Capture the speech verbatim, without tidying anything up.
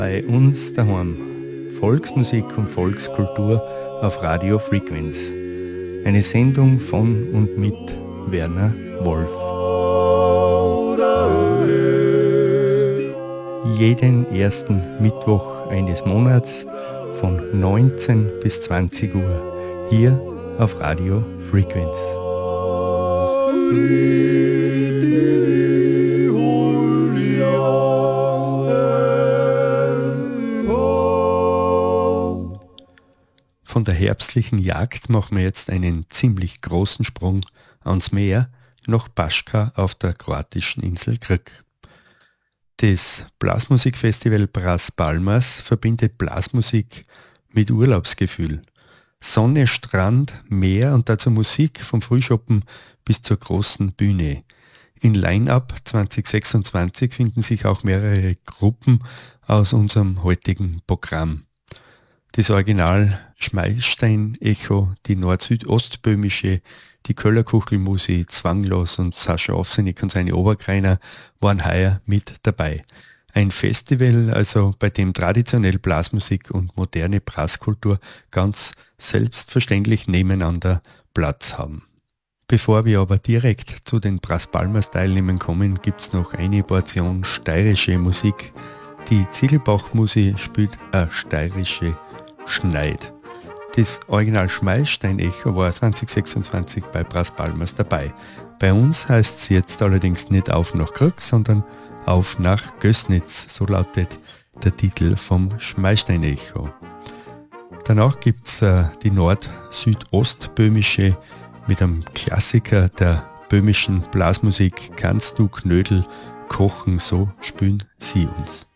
Bei uns daheim. Volksmusik und Volkskultur auf Radio Frequenz. Eine Sendung von und mit Werner Wolf. Jeden ersten Mittwoch eines Monats von neunzehn bis zwanzig Uhr hier auf Radio Frequenz. Von der herbstlichen Jagd machen wir jetzt einen ziemlich großen Sprung ans Meer nach Baška auf der kroatischen Insel Krk. Das Blasmusikfestival Bras Palmas verbindet Blasmusik mit Urlaubsgefühl. Sonne, Strand, Meer und dazu Musik vom Frühschoppen bis zur großen Bühne. In Line-Up zwanzig sechsundzwanzig finden sich auch mehrere Gruppen aus unserem heutigen Programm. Das Original Schmeilstein-Echo, die nord-südostböhmische, die Köller Kuchelmusi, Zwanglos und Sascha Ovsenik und seine Oberkreiner waren heuer mit dabei. Ein Festival, also bei dem traditionell Blasmusik und moderne Blaskultur ganz selbstverständlich nebeneinander Platz haben. Bevor wir aber direkt zu den Bras Palmas Teilnehmern kommen, gibt es noch eine Portion steirische Musik. Die Ziegelbach-Musi spielt eine steirische Schneid. Das Original Schmeilstein-Echo war zwanzig sechsundzwanzig bei Bras Palmas dabei. Bei uns heißt es jetzt allerdings nicht auf nach Krk, sondern auf nach Gößnitz, so lautet der Titel vom Schmeilstein-Echo. Danach gibt es äh, die nord-südostböhmische mit einem Klassiker der böhmischen Blasmusik, Kannst du Knödel kochen, so spielen sie uns.